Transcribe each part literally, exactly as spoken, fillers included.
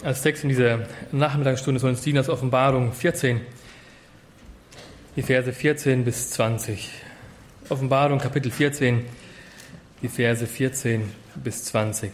Als Text in dieser Nachmittagsstunde soll uns dienen aus Offenbarung vierzehn, die Verse vierzehn bis zwanzig. Offenbarung Kapitel vierzehn, die Verse vierzehn bis zwanzig.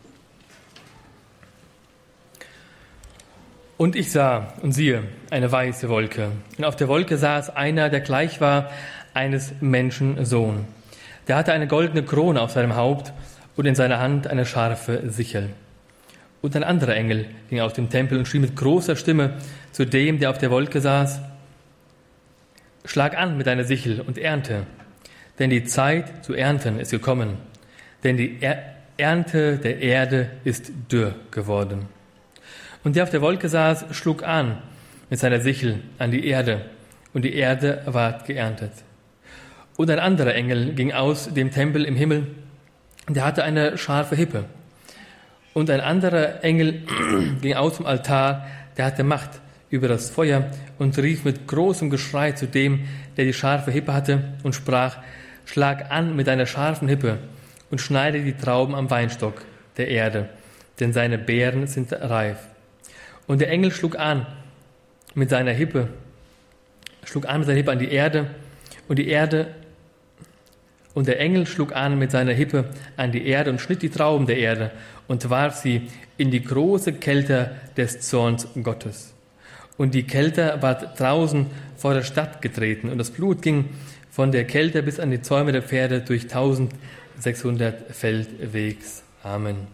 Und ich sah und siehe eine weiße Wolke, und auf der Wolke saß einer, der gleich war eines Menschen Sohn. Der hatte eine goldene Krone auf seinem Haupt und in seiner Hand eine scharfe Sichel. Und ein anderer Engel ging aus dem Tempel und schrie mit großer Stimme zu dem, der auf der Wolke saß: Schlag an mit deiner Sichel und ernte, denn die Zeit zu ernten ist gekommen, denn die er- Ernte der Erde ist dürr geworden. Und der auf der Wolke saß, schlug an mit seiner Sichel an die Erde, und die Erde ward geerntet. Und ein anderer Engel ging aus dem Tempel im Himmel, der hatte eine scharfe Hippe. Und ein anderer Engel ging aus vom Altar, der hatte Macht über das Feuer und rief mit großem Geschrei zu dem, der die scharfe Hippe hatte, und sprach: Schlag an mit deiner scharfen Hippe und schneide die Trauben am Weinstock der Erde, denn seine Beeren sind reif. Und der Engel schlug an mit seiner Hippe, schlug an mit seiner Hippe an die Erde, und die Erde Und der Engel schlug an mit seiner Hippe an die Erde und schnitt die Trauben der Erde und warf sie in die große Kälte des Zorns Gottes. Und die Kälte ward draußen vor der Stadt getreten, und das Blut ging von der Kälte bis an die Zäume der Pferde durch tausendsechshundert Feldwegs. Amen.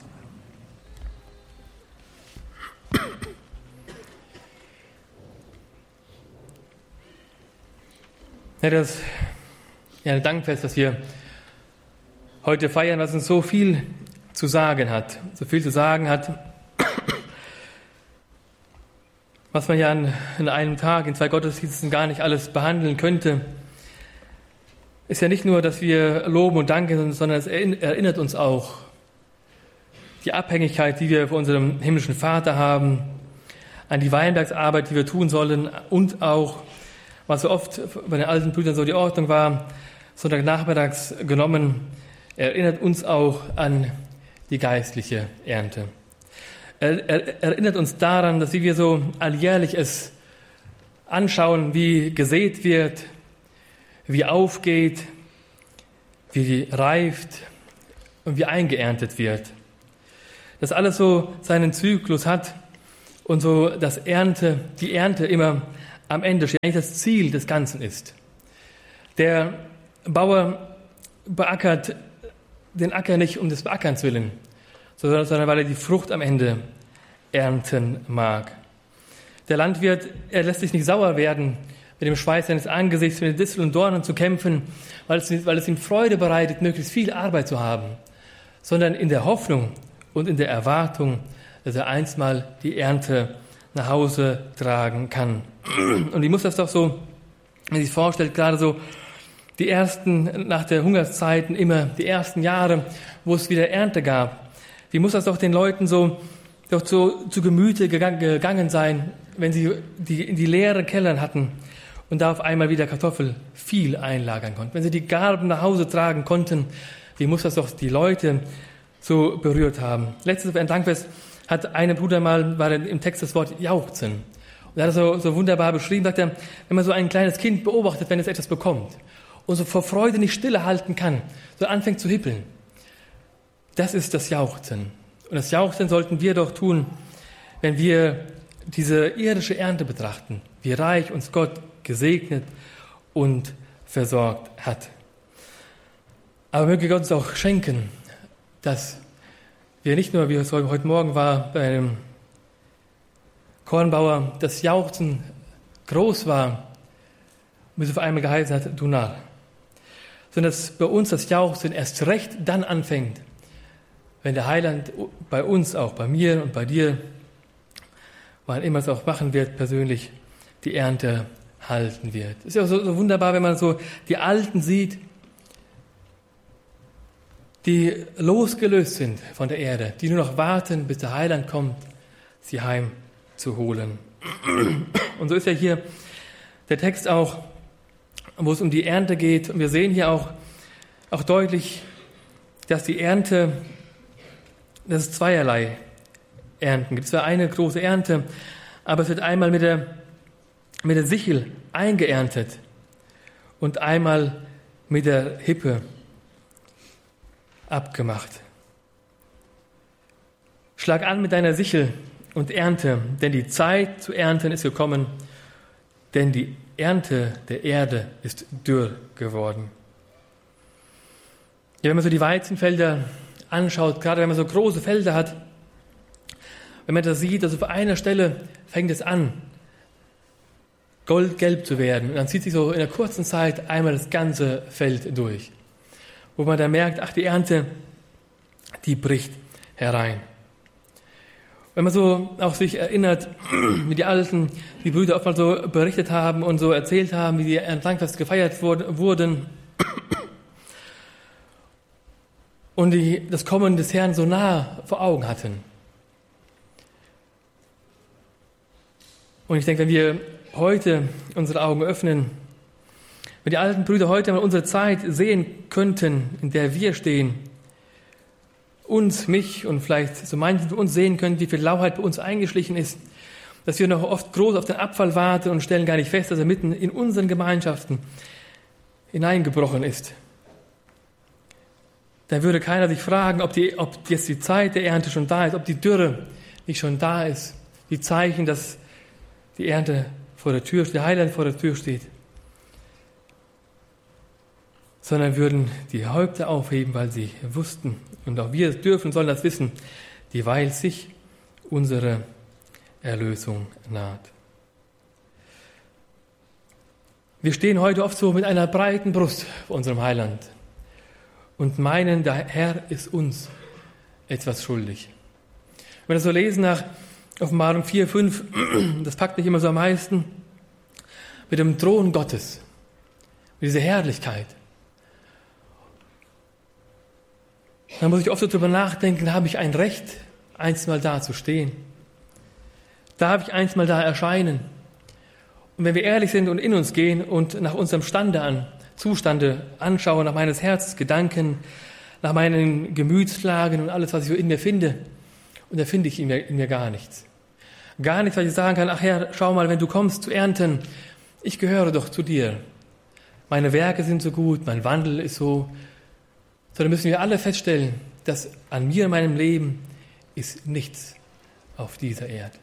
Ja, das Ja, ein Dankfest, dass wir heute feiern, was uns so viel zu sagen hat. So viel zu sagen hat, was man ja in, in einem Tag, in zwei Gottesdiensten gar nicht alles behandeln könnte. Ist ja nicht nur, dass wir loben und danken, sondern es erinnert uns auch die Abhängigkeit, die wir vor unserem himmlischen Vater haben, an die Weinbergsarbeit, die wir tun sollen, und auch, was so oft bei den alten Brüdern so die Ordnung war, Sonntagnachmittags genommen, erinnert uns auch an die geistliche Ernte. Er, er erinnert uns daran, dass wir so alljährlich es anschauen, wie gesät wird, wie aufgeht, wie reift und wie eingeerntet wird. Dass alles so seinen Zyklus hat und so das Ernte, die Ernte immer am Ende steht, eigentlich das Ziel des Ganzen ist. Der Bauer beackert den Acker nicht um des Beackerns willen, sondern, sondern weil er die Frucht am Ende ernten mag. Der Landwirt, er lässt sich nicht sauer werden, mit dem Schweiß seines Angesichts mit den Disteln und Dornen zu kämpfen, weil es, weil es ihm Freude bereitet, möglichst viel Arbeit zu haben, sondern in der Hoffnung und in der Erwartung, dass er einstmal die Ernte nach Hause tragen kann. Und ich muss das doch so, wenn man sich vorstellt, gerade so die ersten, nach der Hungerszeiten, immer die ersten Jahre, wo es wieder Ernte gab. Wie muss das doch den Leuten so, doch so zu Gemüte gegangen sein, wenn sie die, die leere Kellern hatten und da auf einmal wieder Kartoffel viel einlagern konnten. Wenn sie die Garben nach Hause tragen konnten, wie muss das doch die Leute so berührt haben. Letztes Mal ein Dankfest hat eine Bruder mal, war im Text das Wort jauchzen. Und er hat es so, so wunderbar beschrieben, sagt er, wenn man so ein kleines Kind beobachtet, wenn es etwas bekommt, und so vor Freude nicht stillehalten kann, so anfängt zu hippeln. Das ist das Jauchzen. Und das Jauchzen sollten wir doch tun, wenn wir diese irdische Ernte betrachten, wie reich uns Gott gesegnet und versorgt hat. Aber möge Gott uns auch schenken, dass wir nicht nur, wie es heute Morgen war, bei einem Kornbauer, das Jauchzen groß war, bis auf einmal geheißen hat, du Narr. Sondern dass bei uns das Jauchzen erst recht dann anfängt, wenn der Heiland bei uns, auch bei mir und bei dir, wann immer es auch machen wird, persönlich die Ernte halten wird. Es ist ja so, so wunderbar, wenn man so die Alten sieht, die losgelöst sind von der Erde, die nur noch warten, bis der Heiland kommt, sie heimzuholen. Und so ist ja hier der Text auch, wo es um die Ernte geht. Und wir sehen hier auch, auch deutlich, dass die Ernte, dass es zweierlei ernten. Es war eine große Ernte, aber es wird einmal mit der, mit der Sichel eingeerntet und einmal mit der Hippe abgemacht. Schlag an mit deiner Sichel und ernte, denn die Zeit zu ernten ist gekommen, denn die Ernte der Erde ist dürr geworden. Ja, wenn man so die Weizenfelder anschaut, gerade wenn man so große Felder hat, wenn man das sieht, also auf einer Stelle fängt es an, goldgelb zu werden. Und dann zieht sich so in einer kurzen Zeit einmal das ganze Feld durch. Wo man dann merkt, ach, die Ernte, die bricht herein. Wenn man so auch sich erinnert, wie die Alten, die Brüder oft mal so berichtet haben und so erzählt haben, wie die Erntedankfest gefeiert wurden und die das Kommen des Herrn so nah vor Augen hatten. Und ich denke, wenn wir heute unsere Augen öffnen, wenn die alten Brüder heute mal unsere Zeit sehen könnten, in der wir stehen, uns, mich und vielleicht so manchen von uns sehen können, wie viel Lauheit bei uns eingeschlichen ist, dass wir noch oft groß auf den Abfall warten und stellen gar nicht fest, dass er mitten in unseren Gemeinschaften hineingebrochen ist. Dann würde keiner sich fragen, ob, die, ob jetzt die Zeit der Ernte schon da ist, ob die Dürre nicht schon da ist. Die Zeichen, dass die Ernte vor der Tür, der Heiland vor der Tür steht. Sondern würden die Häupter aufheben, weil sie wussten, und auch wir dürfen und sollen das wissen, dieweil sich unsere Erlösung naht. Wir stehen heute oft so mit einer breiten Brust vor unserem Heiland und meinen, der Herr ist uns etwas schuldig. Wenn wir das so lesen nach Offenbarung vier, fünf, das packt mich immer so am meisten, mit dem Thron Gottes, mit dieser Herrlichkeit. Dann muss ich oft so drüber nachdenken, habe ich ein Recht, einst mal da zu stehen? Darf ich einst mal da erscheinen? Und wenn wir ehrlich sind und in uns gehen und nach unserem Stande an, Zustande anschauen, nach meines Herzens Gedanken, nach meinen Gemütslagen und alles, was ich so in mir finde, und da finde ich in mir, in mir gar nichts. Gar nichts, was ich sagen kann, ach Herr, schau mal, wenn du kommst zu ernten, ich gehöre doch zu dir. Meine Werke sind so gut, mein Wandel ist so. Sondern müssen wir alle feststellen, dass an mir in meinem Leben ist nichts auf dieser Erde.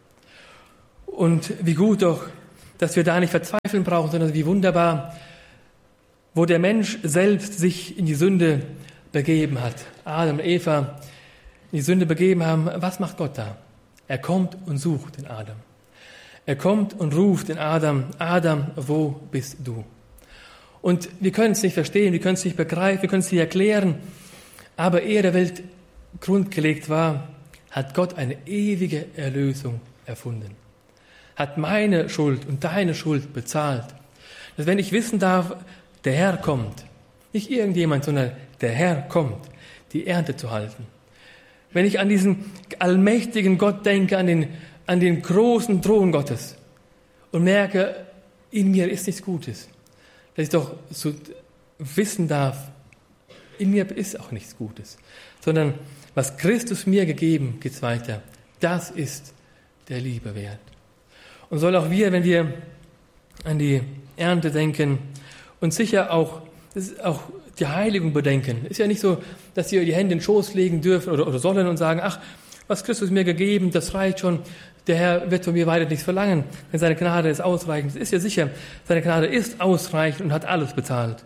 Und wie gut doch, dass wir da nicht verzweifeln brauchen, sondern wie wunderbar, wo der Mensch selbst sich in die Sünde begeben hat. Adam und Eva in die Sünde begeben haben. Was macht Gott da? Er kommt und sucht den Adam. Er kommt und ruft den Adam, Adam, wo bist du? Und wir können es nicht verstehen, wir können es nicht begreifen, wir können es nicht erklären. Aber ehe der Welt grundgelegt war, hat Gott eine ewige Erlösung erfunden. Hat meine Schuld und deine Schuld bezahlt. Dass wenn ich wissen darf, der Herr kommt, nicht irgendjemand, sondern der Herr kommt, die Ernte zu halten. Wenn ich an diesen allmächtigen Gott denke, an den, an den großen Thron Gottes und merke, in mir ist nichts Gutes, dass ich doch so wissen darf, in mir ist auch nichts Gutes, sondern was Christus mir gegeben, geht's weiter. Das ist der Liebe wert. Und soll auch wir, wenn wir an die Ernte denken und sicher auch, das ist auch die Heiligung bedenken. Ist ja nicht so, dass wir die Hände in den Schoß legen dürfen oder, oder sollen und sagen, ach, was Christus mir gegeben, das reicht schon. Der Herr wird von mir weiter nichts verlangen, denn seine Gnade ist ausreichend. Es ist ja sicher, seine Gnade ist ausreichend und hat alles bezahlt.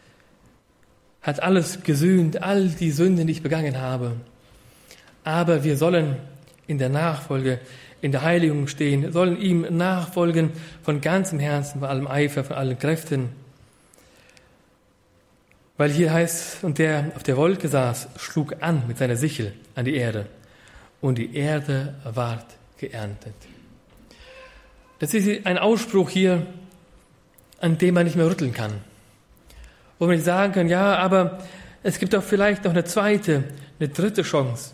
Hat alles gesühnt, all die Sünden, die ich begangen habe. Aber wir sollen in der Nachfolge, in der Heiligung stehen, sollen ihm nachfolgen von ganzem Herzen, von allem Eifer, von allen Kräften. Weil hier heißt, und der auf der Wolke saß, schlug an mit seiner Sichel an die Erde. Und die Erde ward geerntet. Das ist ein Ausspruch hier, an dem man nicht mehr rütteln kann. Wo man nicht sagen kann, ja, aber es gibt doch vielleicht noch eine zweite, eine dritte Chance.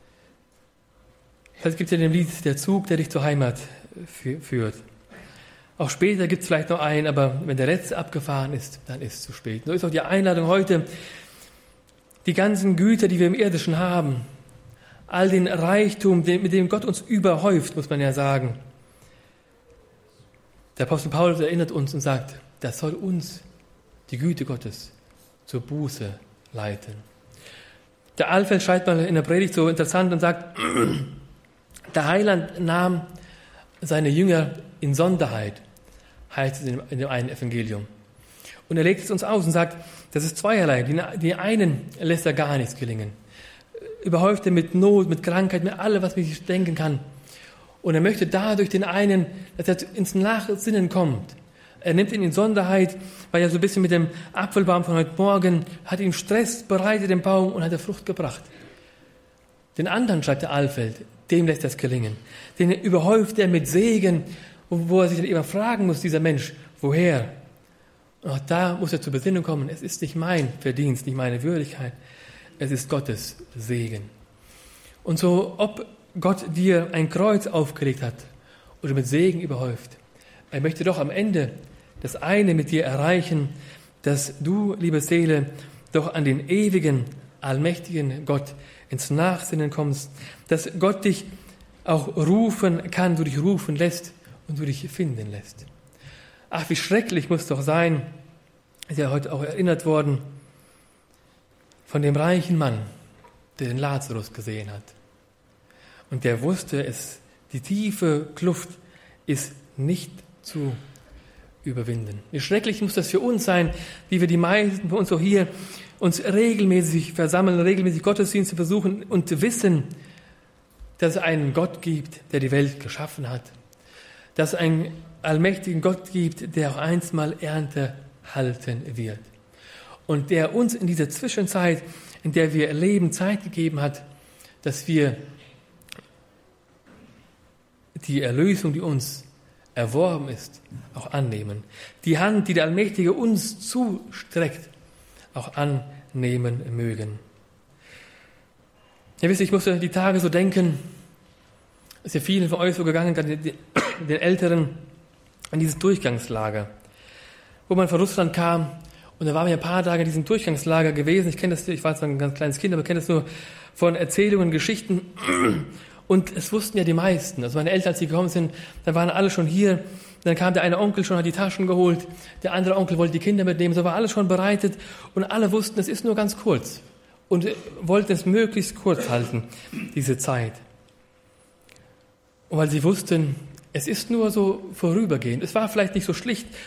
Es gibt ja in dem Lied, der Zug, der dich zur Heimat führt. Auch später gibt es vielleicht noch einen, aber wenn der letzte abgefahren ist, dann ist es zu spät. So ist auch die Einladung heute, die ganzen Güter, die wir im Irdischen haben, all den Reichtum, mit dem Gott uns überhäuft, muss man ja sagen. Der Apostel Paulus erinnert uns und sagt, das soll uns die Güte Gottes zur Buße leiten. Der Alfeld schreibt mal in der Predigt so interessant und sagt, der Heiland nahm seine Jünger in Sonderheit, heißt es in dem einen Evangelium. Und er legt es uns aus und sagt, das ist zweierlei. Die, die einen lässt er gar nichts gelingen. Überhäuft er mit Not, mit Krankheit, mit allem, was man sich denken kann. Und er möchte dadurch den einen, dass er ins Nachsinnen kommt. Er nimmt ihn in Sonderheit, weil er so ein bisschen mit dem Apfelbaum von heute Morgen hat ihm Stress bereitet, den Baum, und hat er Frucht gebracht. Den anderen, schreibt der Alfeld, dem lässt das gelingen. Den überhäuft er mit Segen, wo er sich dann immer fragen muss, dieser Mensch, woher? Und auch da muss er zur Besinnung kommen. Es ist nicht mein Verdienst, nicht meine Würdigkeit. Es ist Gottes Segen. Und so, ob Gott dir ein Kreuz aufgelegt hat oder mit Segen überhäuft, er möchte doch am Ende das eine mit dir erreichen, dass du, liebe Seele, doch an den ewigen, allmächtigen Gott ins Nachsinnen kommst, dass Gott dich auch rufen kann, du dich rufen lässt und du dich finden lässt. Ach, wie schrecklich muss doch sein, ist ja heute auch erinnert worden, von dem reichen Mann, der den Lazarus gesehen hat. Und der wusste, es, die tiefe Kluft ist nicht zu überwinden. Wie schrecklich muss das für uns sein, wie wir die meisten von uns auch hier uns regelmäßig versammeln, regelmäßig Gottesdienste versuchen und wissen, dass es einen Gott gibt, der die Welt geschaffen hat. Dass es einen allmächtigen Gott gibt, der auch einst mal Ernte halten wird. Und der uns in dieser Zwischenzeit, in der wir leben, Zeit gegeben hat, dass wir die Erlösung, die uns erworben ist, auch annehmen. Die Hand, die der Allmächtige uns zustreckt, auch annehmen mögen. Ihr wisst, ich musste die Tage so denken, ist ja vielen von euch so gegangen, den, den Älteren, an dieses Durchgangslager, wo man von Russland kam, und da waren wir ein paar Tage in diesem Durchgangslager gewesen. Ich kenne das, ich war zwar ein ganz kleines Kind, aber ich kenne das nur von Erzählungen, Geschichten. Und es wussten ja die meisten. Also meine Eltern, als sie gekommen sind, dann waren alle schon hier. Dann kam der eine Onkel schon, hat die Taschen geholt. Der andere Onkel wollte die Kinder mitnehmen. So war alles schon bereitet. Und alle wussten, es ist nur ganz kurz. Und wollten es möglichst kurz halten, diese Zeit. Und weil sie wussten, es ist nur so vorübergehend. Es war vielleicht nicht so schlicht,